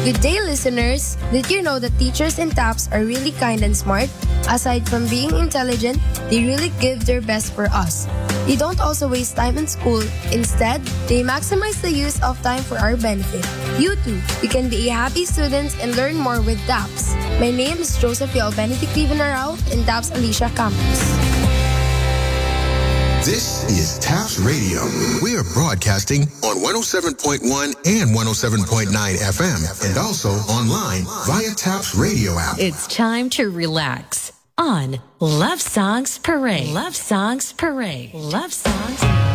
Good day, listeners! Did you know that teachers in TAPS are really kind and smart? Aside from being intelligent, they really give their best for us. They don't also waste time in school. Instead, they maximize the use of time for our benefit. You too, you can be a happy student and learn more with TAPS. My name is Josephine Benedict Rivenarao in TAPS Alicia Campus. This is TAPS Radio. We are broadcasting on 107.1 and 107.9 FM and also online via TAPS Radio app. It's time to relax on Love Songs Parade. Love Songs Parade. Love Songs